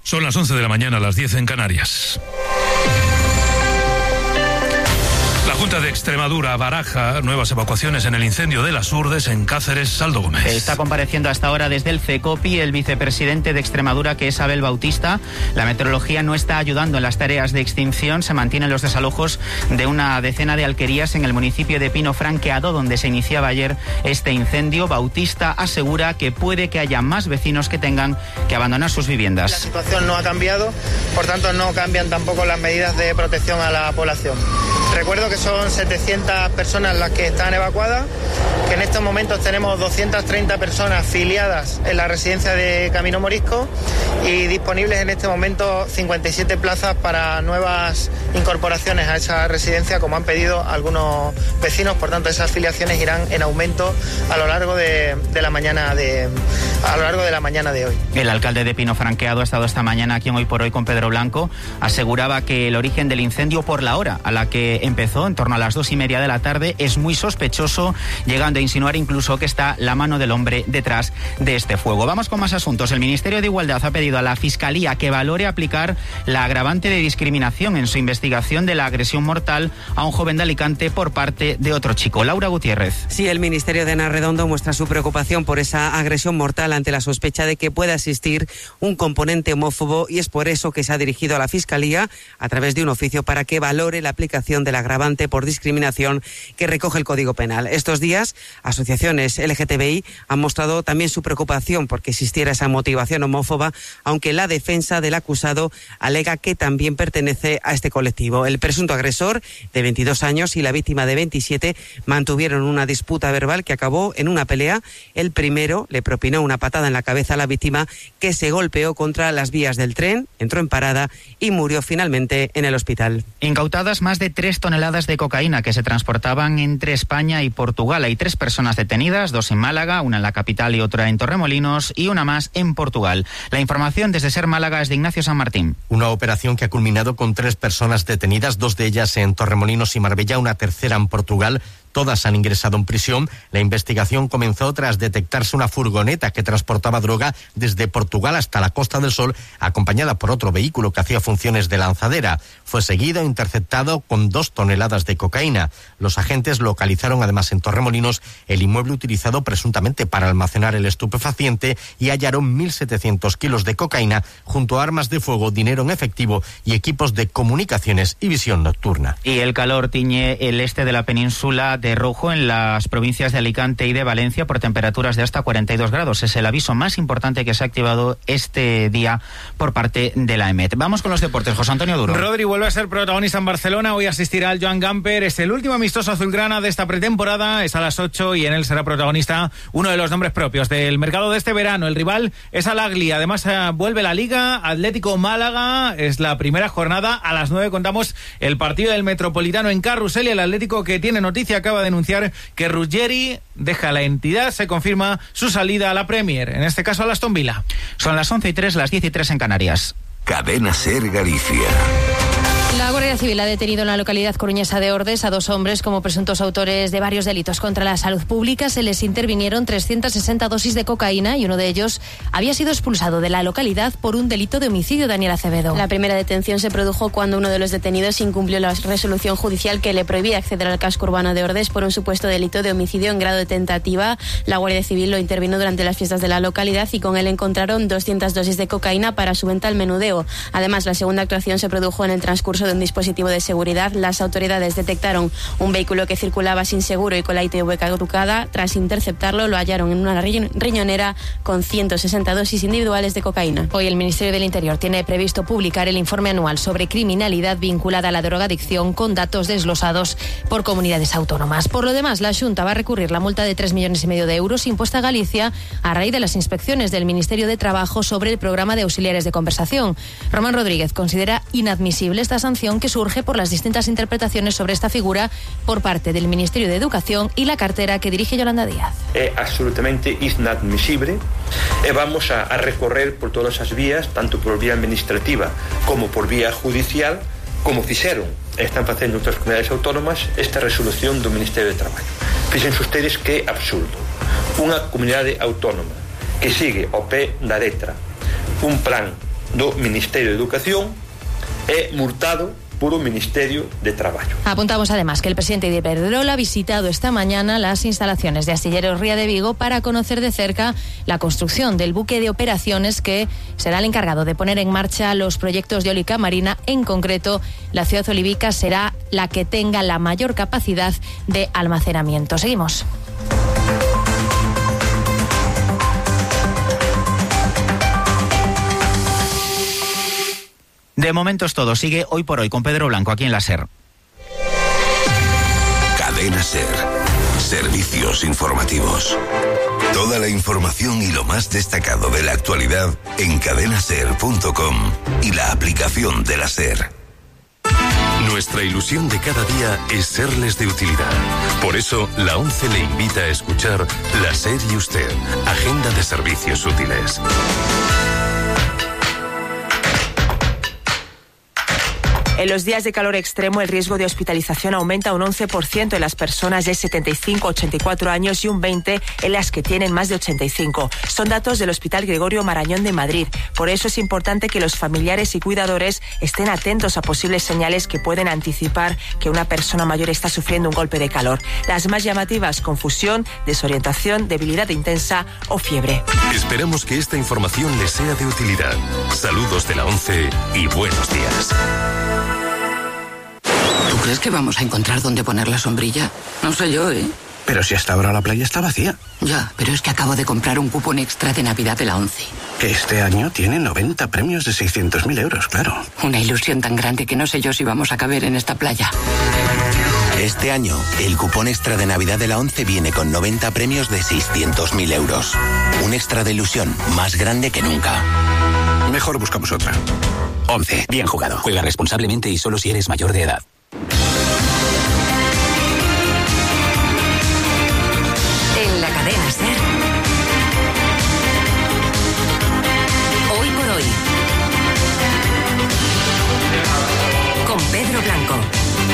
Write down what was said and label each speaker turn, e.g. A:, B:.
A: Son las 11 de la mañana, las 10 en Canarias. La Junta de Extremadura baraja nuevas evacuaciones en el incendio de Las Urdes en Cáceres. Saldo Gómez.
B: Está compareciendo hasta ahora desde el CECOPI el vicepresidente de Extremadura, que es Abel Bautista. La meteorología no está ayudando en las tareas de extinción. Se mantienen los desalojos de una decena de alquerías en el municipio de Pino Franqueado, donde se iniciaba ayer este incendio. Bautista asegura que puede que haya más vecinos que tengan que abandonar sus viviendas.
C: La situación no ha cambiado, por tanto no cambian tampoco las medidas de protección a la población. Recuerdo que son 700 personas las que están evacuadas, que en estos momentos tenemos 230 personas filiadas en la residencia de Camino Morisco y disponibles en este momento 57 plazas para nuevas incorporaciones a esa residencia, como han pedido algunos vecinos. Por tanto, esas afiliaciones irán en aumento a lo largo de la mañana de hoy.
B: El alcalde de Pino Franqueado ha estado esta mañana aquí en Hoy por Hoy con Pedro Blanco. Aseguraba que el origen del incendio, por la hora a la que empezó, en torno a las 2:30 de la tarde, es muy sospechoso, llegando a insinuar incluso que está la mano del hombre detrás de este fuego. Vamos con más asuntos. El Ministerio de Igualdad ha pedido a la Fiscalía que valore aplicar la agravante de discriminación en su investigación de la agresión mortal a un joven de Alicante por parte de otro chico. Laura Gutiérrez.
D: Sí, el Ministerio de Ana Redondo muestra su preocupación por esa agresión mortal ante la sospecha de que pueda existir un componente homófobo, y es por eso que se ha dirigido a la Fiscalía a través de un oficio para que valore la aplicación del agravante por discriminación que recoge el Código Penal. Estos días, asociaciones LGTBI han mostrado también su preocupación porque existiera esa motivación homófoba, aunque la defensa del acusado alega que también pertenece a este colectivo. El presunto agresor, de 22 años, y la víctima, de 27, mantuvieron una disputa verbal que acabó en una pelea. El primero le propinó una patada en la cabeza a la víctima, que se golpeó contra las vías del tren, entró en parada y murió finalmente en el hospital.
B: Incautadas más de 3 toneladas de cocaína que se transportaban entre España y Portugal. Hay 3 personas detenidas, 2 en Málaga, una en la capital y otra en Torremolinos, y una más en Portugal. La información desde SER Málaga es de Ignacio San Martín.
E: Una operación que ha culminado con 3 personas detenidas, 2 de ellas en Torremolinos y Marbella, una tercera en Portugal. Todas han ingresado en prisión. La investigación comenzó tras detectarse una furgoneta que transportaba droga desde Portugal hasta la Costa del Sol, acompañada por otro vehículo que hacía funciones de lanzadera. Fue seguido e interceptado con 2 toneladas de cocaína. Los agentes localizaron además en Torremolinos el inmueble utilizado presuntamente para almacenar el estupefaciente y hallaron 1.700 kilos de cocaína junto a armas de fuego, dinero en efectivo y equipos de comunicaciones y visión nocturna.
B: Y el calor tiñe el este de la península de rojo en las provincias de Alicante y de Valencia por temperaturas de hasta 42 grados. Es el aviso más importante que se ha activado este día por parte de la EMET. Vamos con los deportes. José Antonio Duro.
F: Rodri vuelve a ser protagonista en Barcelona. Hoy asistirá al Joan Gamper. Es el último amistoso azulgrana de esta pretemporada. Es a las 8 y en él será protagonista uno de los nombres propios del mercado de este verano. El rival es Al Ahly. Además, vuelve la Liga. Atlético Málaga. Es la primera jornada. A las 9 contamos el partido del Metropolitano en Carrusel, y el Atlético, que tiene noticia, acaba de anunciar que Ruggeri deja la entidad. Se confirma su salida a la Premier, en este caso a Aston Villa.
B: Son las 11:03, las 10:03 en Canarias.
G: Cadena SER Galicia.
H: La Guardia Civil ha detenido en la localidad coruñesa de Ordes a 2 hombres como presuntos autores de varios delitos contra la salud pública. Se les intervinieron 360 dosis de cocaína y uno de ellos había sido expulsado de la localidad por un delito de homicidio. Daniel Acevedo.
I: La primera detención se produjo cuando uno de los detenidos incumplió la resolución judicial que le prohibía acceder al casco urbano de Ordes por un supuesto delito de homicidio en grado de tentativa. La Guardia Civil lo intervino durante las fiestas de la localidad y con él encontraron 200 dosis de cocaína para su venta al menudeo. Además, la segunda actuación se produjo en el transcurso de un dispositivo de seguridad. Las autoridades detectaron un vehículo que circulaba sin seguro y con la ITV caducada. Tras interceptarlo, lo hallaron en una riñonera con 160 dosis individuales de cocaína.
H: Hoy el Ministerio del Interior tiene previsto publicar el informe anual sobre criminalidad vinculada a la drogadicción con datos desglosados por comunidades autónomas. Por lo demás, la Xunta va a recurrir la multa de 3,5 millones de euros impuesta a Galicia a raíz de las inspecciones del Ministerio de Trabajo sobre el programa de auxiliares de conversación. Román Rodríguez considera inadmisible esta sanción, que surge por las distintas interpretaciones sobre esta figura por parte del Ministerio de Educación y la cartera que dirige Yolanda Díaz.
J: É absolutamente inadmisible e vamos a recorrer por todas as vías, tanto por vía administrativa como por vía judicial, como fixeron, están facendo outras comunidades autónomas, esta resolución do Ministerio de Traballo. Fíxense ustedes que absurdo. Unha comunidade autónoma que sigue ao pé da letra un plan do Ministerio de Educación é multado por un Ministerio de Trabajo.
H: Apuntamos además que el presidente de Iberdrola ha visitado esta mañana las instalaciones de Astilleros Ría de Vigo para conocer de cerca la construcción del buque de operaciones que será el encargado de poner en marcha los proyectos de eólica marina. En concreto, la ciudad olivica será la que tenga la mayor capacidad de almacenamiento. Seguimos.
B: De momento es todo. Sigue Hoy por Hoy con Pedro Blanco aquí en la SER.
G: Cadena SER. Servicios informativos. Toda la información y lo más destacado de la actualidad en cadenaser.com y la aplicación de la SER.
K: Nuestra ilusión de cada día es serles de utilidad. Por eso, la ONCE le invita a escuchar La SER y Usted, Agenda de Servicios Útiles.
L: En los días de calor extremo, el riesgo de hospitalización aumenta un 11% en las personas de 75 a 84 años y un 20% en las que tienen más de 85. Son datos del Hospital Gregorio Marañón de Madrid. Por eso es importante que los familiares y cuidadores estén atentos a posibles señales que pueden anticipar que una persona mayor está sufriendo un golpe de calor. Las más llamativas: confusión, desorientación, debilidad intensa o fiebre.
K: Esperamos que esta información les sea de utilidad. Saludos de la ONCE y buenos días.
M: ¿Tú crees que vamos a encontrar dónde poner la sombrilla? No sé yo, ¿eh?
N: Pero si hasta ahora la playa está vacía.
M: Ya, pero es que acabo de comprar un cupón extra de Navidad de la ONCE.
N: Que este año tiene 90 premios de 600.000 euros, claro.
M: Una ilusión tan grande que no sé yo si vamos a caber en esta playa.
O: Este año, el cupón extra de Navidad de la ONCE viene con 90 premios de 600.000 euros. Un extra de ilusión más grande que nunca.
N: Mejor buscamos otra.
O: ONCE, bien jugado. Juega responsablemente y solo si eres mayor de edad.